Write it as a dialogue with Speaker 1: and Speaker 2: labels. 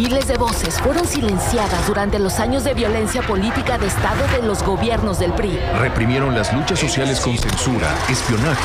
Speaker 1: Miles de voces fueron silenciadas durante los años de violencia política de Estado de los gobiernos del PRI.
Speaker 2: Reprimieron las luchas sociales con censura, espionaje